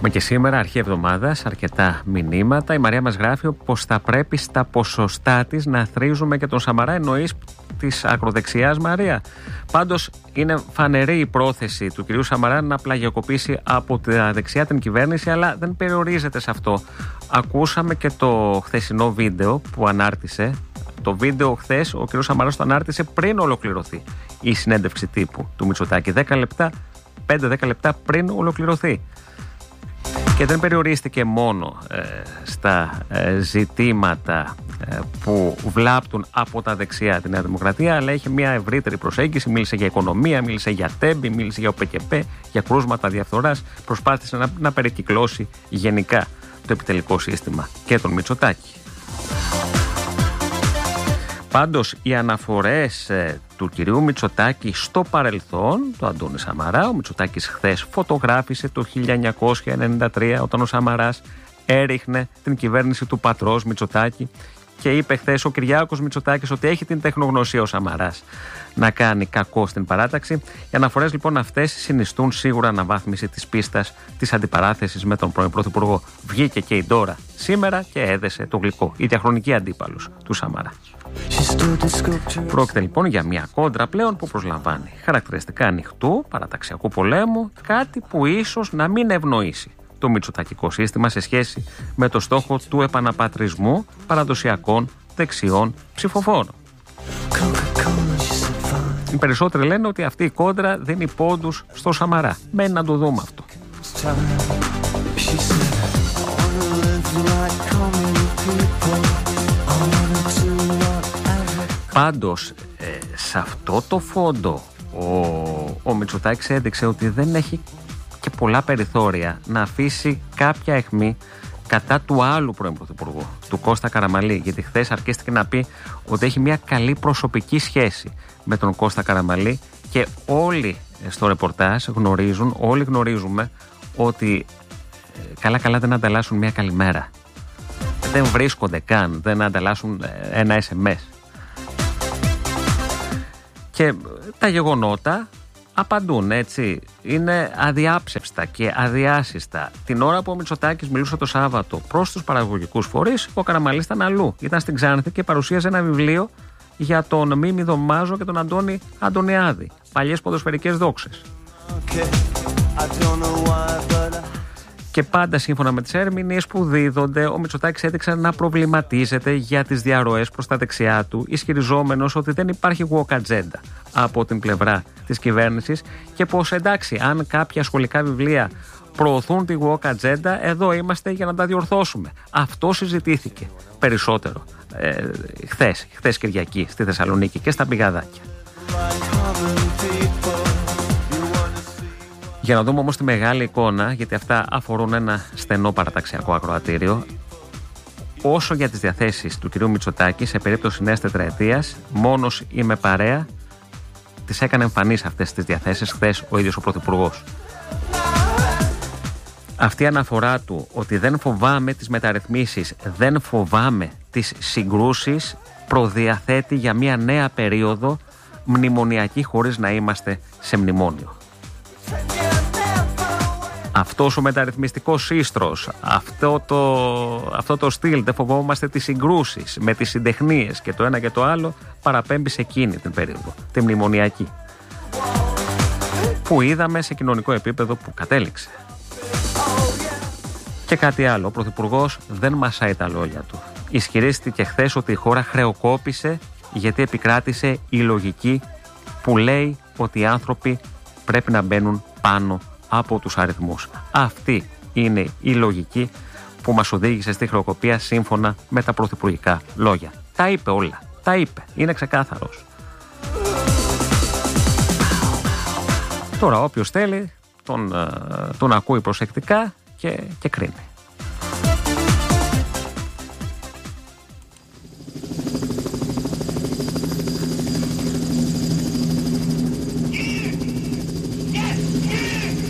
Έχουμε και σήμερα, αρχή εβδομάδας, αρκετά μηνύματα. Η Μαρία μας γράφει πως θα πρέπει στα ποσοστά της να θρίζουμε και τον Σαμαρά. Εννοείς της ακροδεξιάς, Μαρία? Πάντως είναι φανερή η πρόθεση του κυρίου Σαμαρά να πλαγιοκοπήσει από τα δεξιά την κυβέρνηση, αλλά δεν περιορίζεται σε αυτό. Ακούσαμε και το χθεσινό βίντεο που ανάρτησε. Το βίντεο χθες ο κ. Σαμαράς το ανάρτησε πριν ολοκληρωθεί η συνέντευξη τύπου του Μητσοτάκη. 5-10 λεπτά πριν ολοκληρωθεί. Και δεν περιορίστηκε μόνο στα ζητήματα που βλάπτουν από τα δεξιά τη Νέα Δημοκρατία, αλλά είχε μια ευρύτερη προσέγγιση. Μίλησε για οικονομία, μίλησε για τέμπη, μίλησε για ΟΠΕΚΕΠΕ, για κρούσματα διαφθοράς. Προσπάθησε να περικυκλώσει γενικά το επιτελικό σύστημα και τον Μητσοτάκη. Πάντως οι αναφορές του κυρίου Μητσοτάκη στο παρελθόν, του Αντώνη Σαμαρά, ο Μητσοτάκης χθες φωτογράφησε το 1993 όταν ο Σαμαράς έριχνε την κυβέρνηση του πατρός Μητσοτάκη και είπε χθες ο Κυριάκος Μητσοτάκης ότι έχει την τεχνογνωσία ο Σαμαράς να κάνει κακό στην παράταξη. Οι αναφορές λοιπόν αυτές συνιστούν σίγουρα αναβάθμιση της πίστας της αντιπαράθεσης με τον πρώην Πρωθυπουργό. Βγήκε και η Ντόρα σήμερα και έδεσε το γλυκό, η διαχρονική αντίπαλος του Σαμαρά. Πρόκειται λοιπόν για μια κόντρα πλέον που προσλαμβάνει χαρακτηριστικά ανοιχτού παραταξιακού πολέμου, κάτι που ίσως να μην ευνοήσει το μητσοτακικό σύστημα σε σχέση με το στόχο του επαναπατρισμού παραδοσιακών δεξιών ψηφοφόρων. Οι περισσότεροι λένε ότι αυτή η κόντρα δίνει πόντους στο Σαμαρά. Μένει να το δούμε αυτό. Πάντως, σε αυτό το φόντο ο Μητσοτάκης έδειξε ότι δεν έχει και πολλά περιθώρια να αφήσει κάποια αιχμή κατά του άλλου πρώην Πρωθυπουργού, του Κώστα Καραμανλή. Γιατί χθες αρκίστηκε να πει ότι έχει μια καλή προσωπική σχέση με τον Κώστα Καραμανλή και όλοι στο ρεπορτάζ γνωρίζουν, όλοι γνωρίζουμε ότι καλά δεν ανταλλάσσουν μια καλημέρα. Δεν βρίσκονται καν, δεν ανταλλάσσουν ένα SMS. Και τα γεγονότα απαντούν, έτσι. Είναι αδιάψευστα και αδιάσυστα. Την ώρα που ο Μητσοτάκης μιλούσε το Σάββατο προς τους παραγωγικούς φορείς, ο Καραμανλής ήταν αλλού. Ήταν στην Ξάνθη και παρουσίαζε ένα βιβλίο για τον Μίμη Δωμάζο και τον Αντώνη Αντωνιάδη. Παλιές ποδοσφαιρικές δόξες. Και πάντα σύμφωνα με τις ερμηνείες που δίδονται, ο Μητσοτάκης έδειξε να προβληματίζεται για τις διαρροές προς τα δεξιά του, ισχυριζόμενος ότι δεν υπάρχει woke agenda από την πλευρά της κυβέρνησης και πως εντάξει, αν κάποια σχολικά βιβλία προωθούν τη woke agenda, εδώ είμαστε για να τα διορθώσουμε. Αυτό συζητήθηκε περισσότερο χθες Κυριακή στη Θεσσαλονίκη και στα πηγαδάκια. Για να δούμε όμως τη μεγάλη εικόνα, γιατί αυτά αφορούν ένα στενό παραταξιακό ακροατήριο, όσο για τις διαθέσεις του κυρίου Μητσοτάκη σε περίπτωση νέας τετραετίας, μόνος ή με παρέα, τις έκανε εμφανείς αυτές τις διαθέσεις χθες ο ίδιος ο Πρωθυπουργός. Αυτή η αναφορά του ότι δεν φοβάμαι τις μεταρρυθμίσεις, δεν φοβάμαι τις συγκρούσεις, προδιαθέτει για μια νέα περίοδο μνημονιακή χωρίς να είμαστε σε μνημόνιο. Αυτός ο μεταρρυθμιστικός σύστρος, αυτό το στυλ, δεν φοβόμαστε τις συγκρούσεις με τις συντεχνίες και το ένα και το άλλο, παραπέμπει σε εκείνη την περίοδο, τη μνημονιακή, που είδαμε σε κοινωνικό επίπεδο που κατέληξε. Και κάτι άλλο, ο Πρωθυπουργός δεν μασάει τα λόγια του. Ισχυρίστηκε χθες ότι η χώρα χρεοκόπησε γιατί επικράτησε η λογική που λέει ότι οι άνθρωποι πρέπει να μπαίνουν πάνω από τους αριθμούς. Αυτή είναι η λογική που μας οδήγησε στη χρεοκοπία σύμφωνα με τα πρωθυπουργικά λόγια. Τα είπε όλα. Τα είπε. Είναι ξεκάθαρος. Τώρα όποιος θέλει τον ακούει προσεκτικά και κρίνει.